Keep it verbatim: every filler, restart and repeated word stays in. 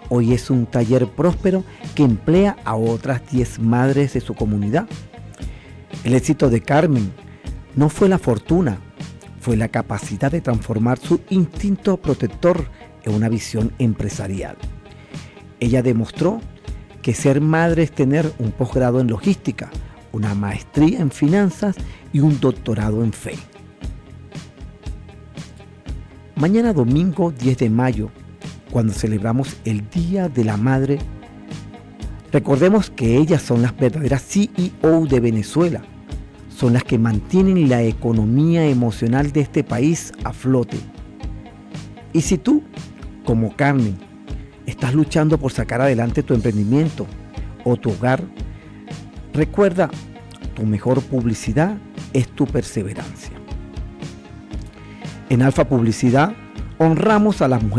Hoy es un taller próspero que emplea a otras diez madres de su comunidad. El éxito de Carmen no fue la fortuna, fue la capacidad de transformar su instinto protector en una visión empresarial. Ella demostró que ser madre es tener un posgrado en logística, una maestría en finanzas y un doctorado en fe. Mañana domingo diez de mayo, cuando celebramos el Día de la Madre, recordemos que ellas son las verdaderas C E O de Venezuela, son las que mantienen la economía emocional de este país a flote. Y si tú, como Carmen, estás luchando por sacar adelante tu emprendimiento o tu hogar, recuerda, tu mejor publicidad es tu perseverancia. En Alfa Publicidad honramos a las mujeres